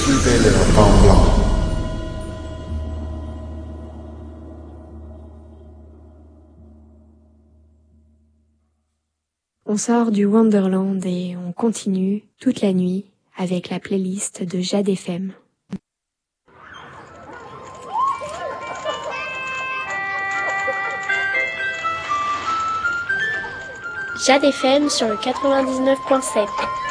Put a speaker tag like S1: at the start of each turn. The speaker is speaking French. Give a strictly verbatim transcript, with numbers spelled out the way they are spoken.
S1: Suivez le pan blanc.
S2: On sort du Wonderland et on continue toute la nuit avec la playlist de Jade F M.
S3: Jade F M sur le quatre-vingt-dix-neuf point sept.